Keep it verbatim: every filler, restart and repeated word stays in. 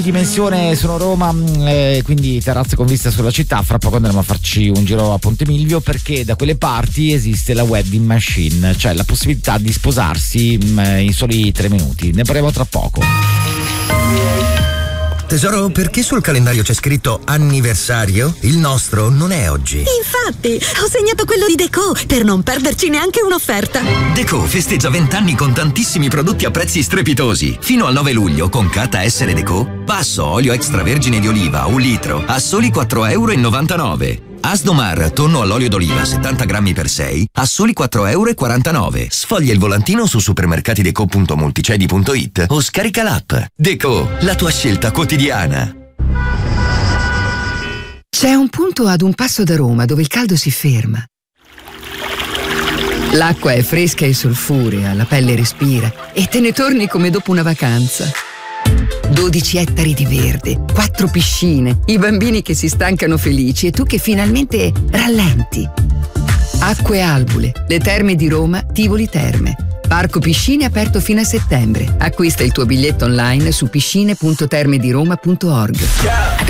Dimensione sono Roma, eh, quindi terrazze con vista sulla città. Fra poco andremo a farci un giro a Ponte Milvio, perché da quelle parti esiste la wedding machine, cioè la possibilità di sposarsi mh, in soli tre minuti. Ne parleremo tra poco. Tesoro, perché sul calendario c'è scritto anniversario? Il nostro non è oggi. Infatti, ho segnato quello di Deco per non perderci neanche un'offerta. Deco festeggia venti anni con tantissimi prodotti a prezzi strepitosi. Fino al nove luglio con carta Essere Deco, passo olio extravergine di oliva un litro a soli quattro virgola novantanove euro. Asdomar tonno all'olio d'oliva settanta grammi per sei a soli quattro virgola quarantanove euro. Sfoglia il volantino su supermercatideco punto multicedi punto it o scarica l'app. Deco, la tua scelta quotidiana. C'è un punto ad un passo da Roma dove il caldo si ferma. L'acqua è fresca e solfurea, la pelle respira e te ne torni come dopo una vacanza. dodici ettari di verde, quattro piscine, i bambini che si stancano felici e tu che finalmente rallenti. Acque Albule, le terme di Roma, Tivoli Terme. Parco Piscine aperto fino a settembre. Acquista il tuo biglietto online su piscine punto termediroma punto org.